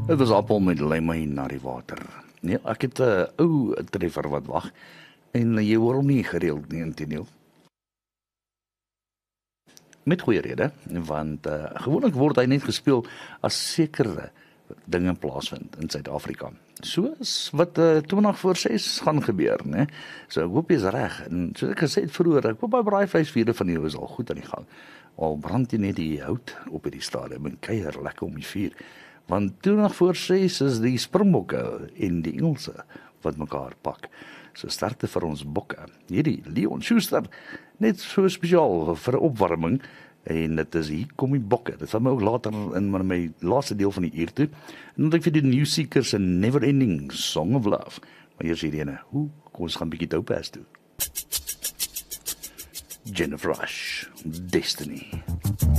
Dit was appel met lemon na die water. Nee, ek het 'n ou treffer wat wag en jy hoor hom nie gereeld nie, inteendeel. Met goeie rede, want gewoonlik word hy net gespeel as sekere dinge plaasvind in Suid-Afrika. Soos wat 20 voor 6 gaan gebeur, né? So ek hoop jy's reg. En soos ek gesê het vroeër, ek hoop by braaivleisvuure van jou is al goed aan die gang. Al brand jy net die hout op hierdie stadium en kuier lekker om die vuur. Want 20 voor 6 is die Springbokke en die Engelse wat mekaar pak. So starte vir ons bokke. Hierdie Leon Schuster, net so spesiaal vir opwarming. En dit is hier kom die bokke. Dit sal my ook later in my laaste deel van die uur toe. En dan het ek vir die New Seekers 'n Never Ending Song of Love. Maar hier is hierdie ene. Kom ons gaan 'n bietjie Topaz toe. Jennifer Rush, Destiny.